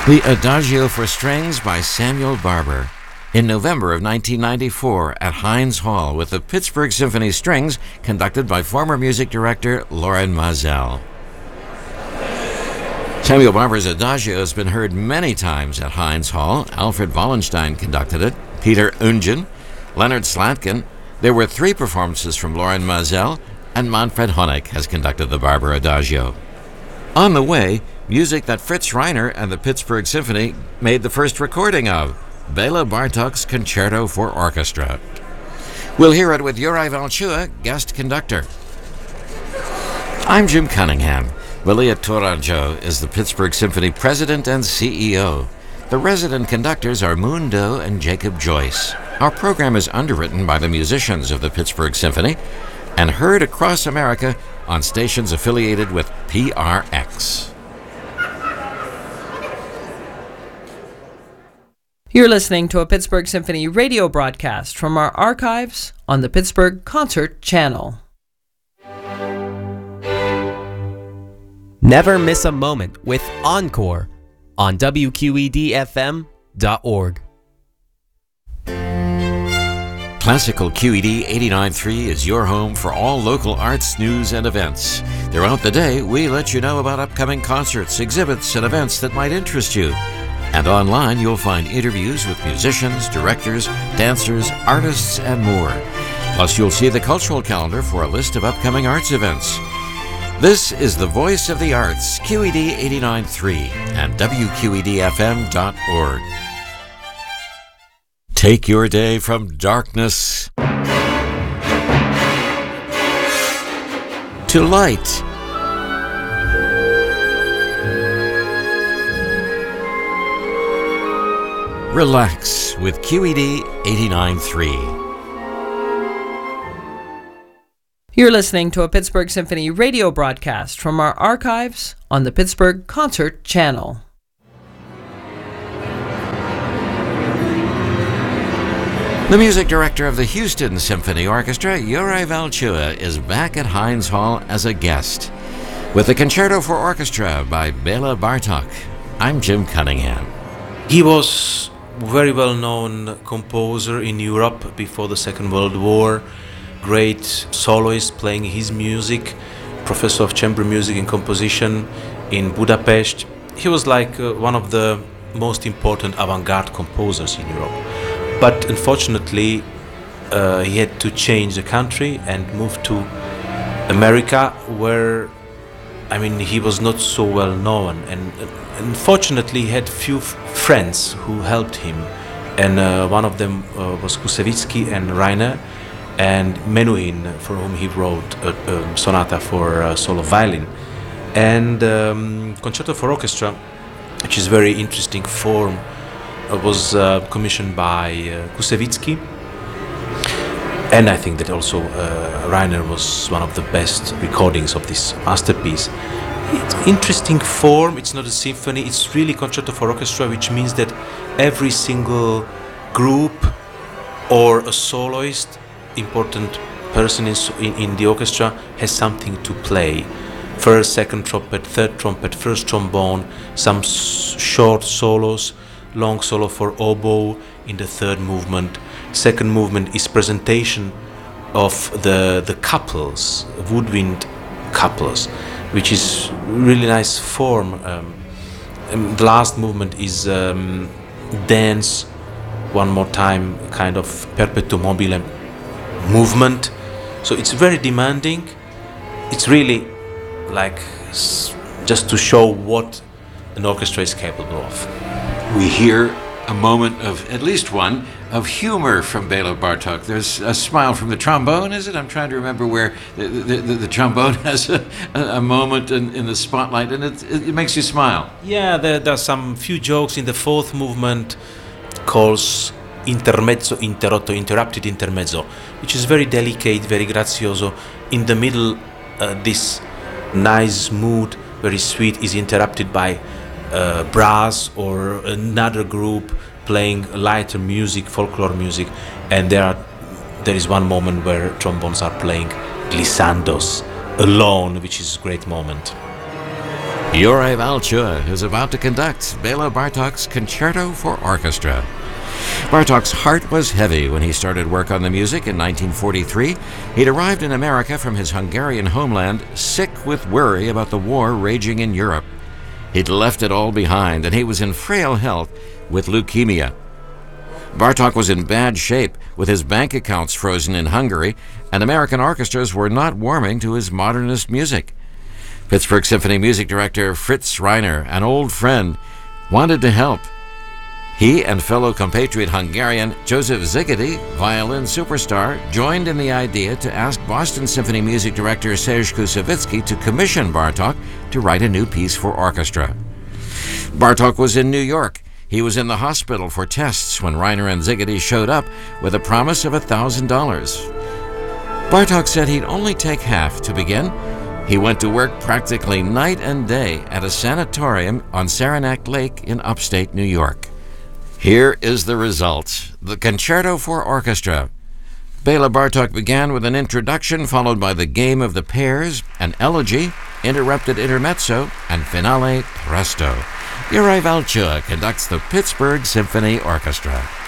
The Adagio for Strings by Samuel Barber. In November of 1994 at Heinz Hall with the Pittsburgh Symphony Strings, conducted by former music director Loren Maazel. Samuel Barber's Adagio has been heard many times at Heinz Hall. Alfred Wallenstein conducted it, Peter Ungen, Leonard Slatkin. There were 3 performances from Loren Maazel, and Manfred Honeck has conducted the Barber Adagio. On the way, music that Fritz Reiner and the Pittsburgh Symphony made the first recording of, Bela Bartok's Concerto for Orchestra. We'll hear it with Juraj Valchua, guest conductor. I'm Jim Cunningham. Valia Tourangeau is the Pittsburgh Symphony president and CEO. The resident conductors are Moon Doe and Jacob Joyce. Our program is underwritten by the musicians of the Pittsburgh Symphony and heard across America on stations affiliated with PRX. You're listening to a Pittsburgh Symphony radio broadcast from our archives on the Pittsburgh Concert Channel. Never miss a moment with Encore on WQED-FM.org. Classical QED 89.3 is your home for all local arts, news, and events. Throughout the day, we let you know about upcoming concerts, exhibits, and events that might interest you. And online, you'll find interviews with musicians, directors, dancers, artists, and more. Plus, you'll see the cultural calendar for a list of upcoming arts events. This is the Voice of the Arts, QED 89.3 and WQEDFM.org. Take your day from darkness to light. Relax with QED 89.3. You're listening to a Pittsburgh Symphony radio broadcast from our archives on the Pittsburgh Concert Channel. The music director of the Houston Symphony Orchestra, Juraj Valchua, is back at Heinz Hall as a guest with the Concerto for Orchestra by Bela Bartok. I'm Jim Cunningham. He was very well-known composer in Europe before the Second World War, great soloist playing his music, professor of chamber music and composition in Budapest. He was like one of the most important avant-garde composers in Europe. But unfortunately, he had to change the country and move to America, where, he was not so well known. And unfortunately, he had few friends who helped him. And one of them was Kusevitsky and Reiner and Menuhin, for whom he wrote a sonata for solo violin. And Concerto for Orchestra, which is very interesting form, was commissioned by Kusevitsky, and I think that also Reiner was one of the best recordings of this masterpiece. It's interesting form. It's not a symphony, it's really Concerto for Orchestra, which means that every single group or a soloist, important person in the orchestra, has something to play. First, second trumpet, third trumpet, first trombone, some short solos, long solo for oboe in the third movement. Second movement is presentation of the couples, woodwind couples, which is really nice form. The last movement is dance, one more time, kind of perpetuum mobile movement. So it's very demanding. It's really like just to show what an orchestra is capable of. We hear a moment of, at least one, of humor from Bela Bartok. There's a smile from the trombone, is it? I'm trying to remember where the trombone has a moment in the spotlight, and it makes you smile. Yeah, there are some few jokes in the fourth movement, calls intermezzo, interrotto, interrupted intermezzo, which is very delicate, very grazioso. In the middle, this nice mood, very sweet, is interrupted by brass or another group playing lighter music, folklore music, and there is one moment where trombones are playing glissandos alone, which is a great moment. Juraj Valchua is about to conduct Bela Bartok's Concerto for Orchestra. Bartok's heart was heavy when he started work on the music in 1943. He'd arrived in America from his Hungarian homeland, sick with worry about the war raging in Europe. He'd left it all behind, and he was in frail health with leukemia. Bartok was in bad shape, with his bank accounts frozen in Hungary, and American orchestras were not warming to his modernist music. Pittsburgh Symphony music director Fritz Reiner, an old friend, wanted to help. He and fellow compatriot Hungarian Joseph Szigeti, violin superstar, joined in the idea to ask Boston Symphony music director Serge Koussevitzky to commission Bartok to write a new piece for orchestra. Bartok was in New York. He was in the hospital for tests when Reiner and Szigeti showed up with a promise of $1,000. Bartok said he'd only take half to begin. He went to work practically night and day at a sanatorium on Saranac Lake in upstate New York. Here is the result: the Concerto for Orchestra. Bela Bartok began with an introduction followed by the Game of the Pairs, an elegy, interrupted intermezzo, and finale presto. Juraj Valchua conducts the Pittsburgh Symphony Orchestra.